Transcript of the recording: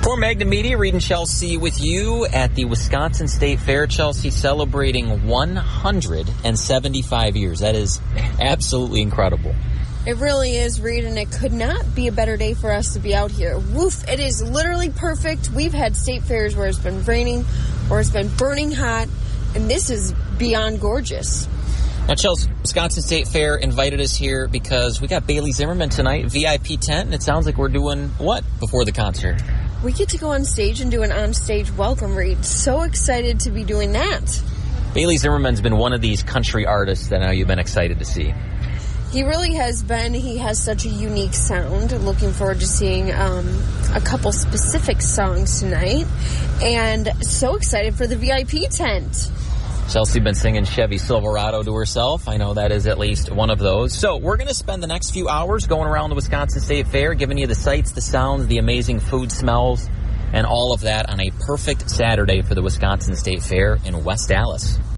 For Magna Media, Reed and Chelsea with you at the Wisconsin State Fair. Chelsea celebrating 175 years. That is absolutely incredible. It really is, Reed, and it could not be a better day for us to be out here. Woof, it is literally perfect. We've had state fairs where it's been raining, or it's been burning hot, and this is beyond gorgeous. Now, Chelsea, Wisconsin State Fair invited us here because we got Bailey Zimmerman tonight, VIP tent, and it sounds like we're doing what before the concert? We get to go on stage and do an on-stage welcome, Reed. So excited to be doing that. Bailey Zimmerman's been one of these country artists that I know you've been excited to see. He really has been. He has such a unique sound. Looking forward to seeing a couple specific songs tonight. And so excited for the VIP tent. Chelsea been singing Chevy Silverado to herself. I know that is at least one of those. So we're going to spend the next few hours going around the Wisconsin State Fair, giving you the sights, the sounds, the amazing food smells, and all of that on a perfect Saturday for the Wisconsin State Fair in West Allis.